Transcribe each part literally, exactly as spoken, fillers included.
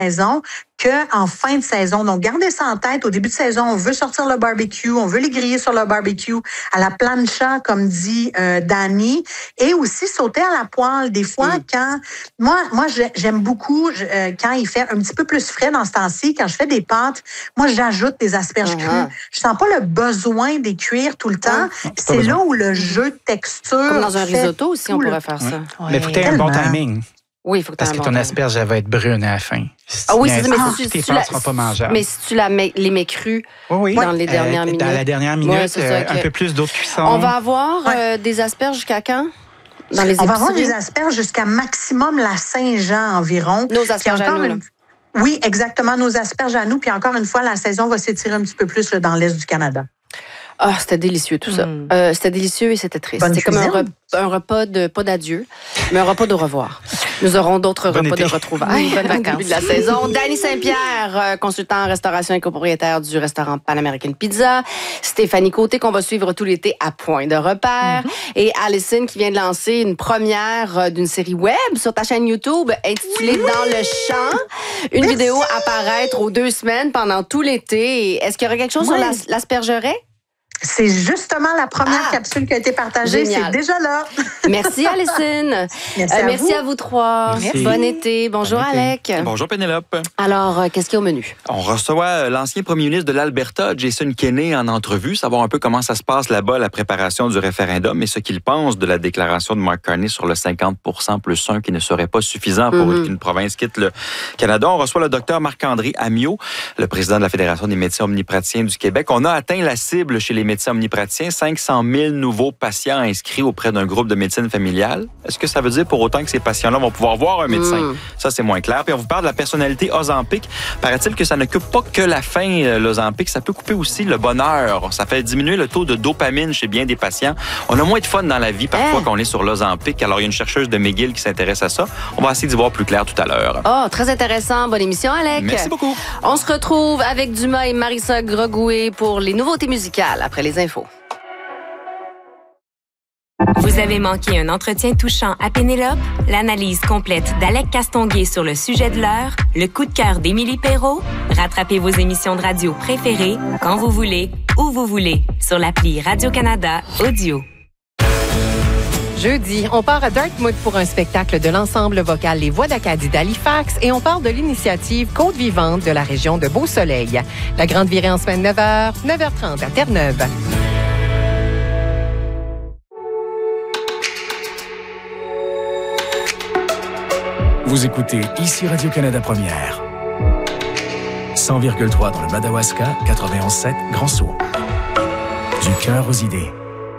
saison qu'en fin de saison. Donc, gardez ça en tête. Au début de saison, on veut sortir le barbecue, on veut les griller sur le barbecue, à la plancha, comme dit euh, Dani, et aussi sauter à la poêle. Des fois, mm. quand... Moi, moi j'aime beaucoup je, euh, quand il fait un petit peu plus frais dans ce temps-ci, quand je fais des pâtes, moi, j'ajoute des asperges uh-huh. crues. Je sens pas le besoin d'y cuire tout le temps. Uh-huh. C'est, c'est là où le jeu de texture... Comme dans un risotto aussi, on pourrait le... faire ça. Ouais. Ouais. Mais il faut que tu aies un bon timing. Oui, il faut que tu aies Parce que ton asperge, elle va être brune à la fin. Si ah oui, c'est ça, mais ah, si tes tu pâtes ne seront pas mangeables. Mais si tu la mets, les mets crus oui, oui. dans les dernières euh, minutes. Dans la dernière minute, ouais, c'est ça, euh, okay. un peu plus d'eau de cuisson. On va avoir ouais. euh, des asperges jusqu'à quand? Dans les On va avoir des asperges jusqu'à maximum la Saint-Jean environ. Nos asperges à nous, une... Oui, exactement, nos asperges à nous. Puis encore une fois, la saison va s'étirer un petit peu plus là, dans l'est du Canada. Ah, c'était délicieux tout ça. Mm. Euh, c'était délicieux et c'était triste. Bonne c'était cuisine. Comme un, re- un repas de pas d'adieu, mais un repas de revoir. Nous aurons d'autres bon repas été. De retrouvailles. Bonnes vacances. Début de la saison. Dani Saint-Pierre, consultant en restauration et copropriétaire du restaurant Pan American Pizza. Stéphanie Côté, qu'on va suivre tout l'été à Point de repère. Mm-hmm. Et Alison, qui vient de lancer une première d'une série web sur ta chaîne YouTube intitulée oui. Dans le champ. Une Merci. Vidéo à paraître aux deux semaines pendant tout l'été. Est-ce qu'il y aura quelque chose oui. sur l'as- l'aspergeraie? C'est justement la première ah, capsule qui a été partagée. Génial. C'est déjà là. Merci, Alison. Merci, euh, à, merci vous. À vous trois. Merci. Bon été. Bonjour, bon été. Alec. Bonjour, Pénélope. Alors, qu'est-ce qu'il y a au menu? On reçoit l'ancien premier ministre de l'Alberta, Jason Kenney, en entrevue, savoir un peu comment ça se passe là-bas, la préparation du référendum et ce qu'il pense de la déclaration de Mark Carney sur le cinquante pour cent plus un qui ne serait pas suffisant pour mm-hmm. qu'une province quitte le Canada. On reçoit le docteur Marc-André Amiot, le président de la Fédération des médecins omnipraticiens du Québec. On a atteint la cible chez les médecins omnipraticiens, cinq cent mille nouveaux patients inscrits auprès d'un groupe de médecine familiale. Est-ce que ça veut dire pour autant que ces patients-là vont pouvoir voir un médecin? Mm. Ça, c'est moins clair. Puis on vous parle de la personnalité Ozempic. Paraît-il que ça ne coupe pas que la faim, l'Ozempic, ça peut couper aussi le bonheur. Ça fait diminuer le taux de dopamine chez bien des patients. On a moins de fun dans la vie parfois hey. Qu'on est sur l'Ozempic. Alors, il y a une chercheuse de McGill qui s'intéresse à ça. On va essayer d'y voir plus clair tout à l'heure. Oh, très intéressant. Bonne émission, Alec. Merci beaucoup. On se retrouve avec Dumas et Marissa Grogoué pour les nouveautés musicales après les infos. Vous avez manqué un entretien touchant à Pénélope? L'analyse complète d'Alec Castonguay sur le sujet de l'heure? Le coup de cœur d'Émilie Perrault? Rattrapez vos émissions de radio préférées quand vous voulez, où vous voulez, sur l'appli Radio-Canada Audio. Jeudi, on part à Dartmouth pour un spectacle de l'ensemble vocal Les Voix d'Acadie d'Halifax et on parle de l'initiative Côte vivante de la région de Beau-Soleil. La grande virée en semaine neuf heures, neuf heures trente à Terre-Neuve. Vous écoutez ici Radio-Canada Première. cent virgule trois dans le Madawaska, quatre-vingt-onze sept Grand-Sault. Du cœur aux idées.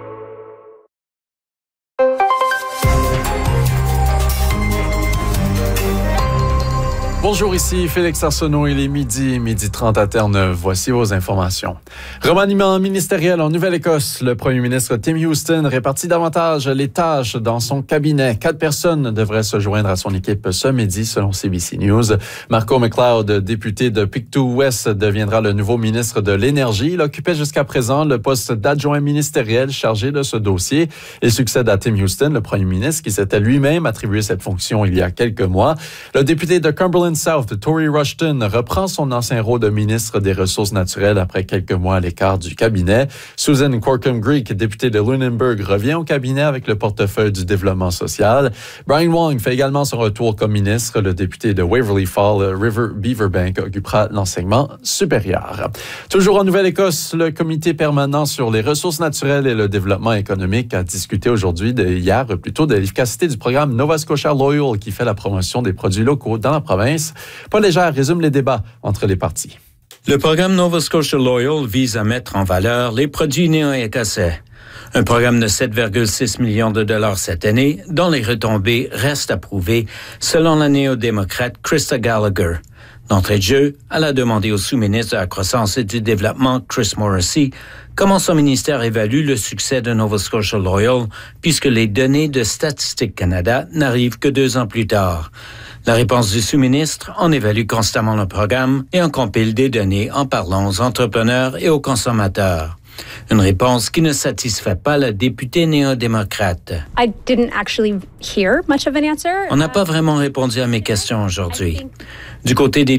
Bonjour, ici Félix Arsenault, il est midi, midi trente à Terre-Neuve. Voici vos informations. Remaniement ministériel en Nouvelle-Écosse. Le premier ministre Tim Houston répartit davantage les tâches dans son cabinet. Quatre personnes devraient se joindre à son équipe ce midi, selon C B C News. Marco McLeod, député de Pictou-Ouest, deviendra le nouveau ministre de l'Énergie. Il occupait jusqu'à présent le poste d'adjoint ministériel chargé de ce dossier. Il succède à Tim Houston, le premier ministre, qui s'était lui-même attribué cette fonction il y a quelques mois. Le député de Cumberland South, Tory Rushton, reprend son ancien rôle de ministre des Ressources naturelles après quelques mois à l'écart du cabinet. Susan Corkum-Greek, députée de Lunenburg, revient au cabinet avec le portefeuille du développement social. Brian Wong fait également son retour comme ministre. Le député de Waverly Fall, River Beaverbank, occupera l'enseignement supérieur. Toujours en Nouvelle-Écosse, le comité permanent sur les ressources naturelles et le développement économique a discuté aujourd'hui, de, hier plutôt, de l'efficacité du programme Nova Scotia Loyal qui fait la promotion des produits locaux dans la province. Paul Légère résume les débats entre les partis. Le programme Nova Scotia Loyal vise à mettre en valeur les produits néo-écossais. Un programme de sept virgule six millions de dollars cette année, dont les retombées restent à prouver, selon la néo-démocrate Krista Gallagher. D'entrée de jeu, elle a demandé au sous-ministre de la Croissance et du Développement, Chris Morrissey, comment son ministère évalue le succès de Nova Scotia Loyal, puisque les données de Statistique Canada n'arrivent que deux ans plus tard. La réponse du sous-ministre, on évalue constamment le programme et on compile des données en parlant aux entrepreneurs et aux consommateurs. Une réponse qui ne satisfait pas la députée néo-démocrate. I didn't actually hear much of an answer. On n'a pas vraiment répondu à mes questions aujourd'hui. Du côté des